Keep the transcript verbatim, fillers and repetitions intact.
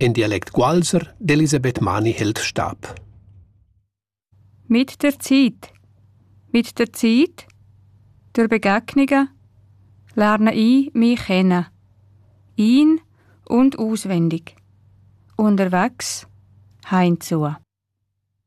In Dialekt Gualser d'Elisabeth Mani hält Stab. Mit der Zeit. Mit der Zeit, durch Begegnungen, lerne ich mich kennen. Ein- und auswendig. Unterwegs, heimzu.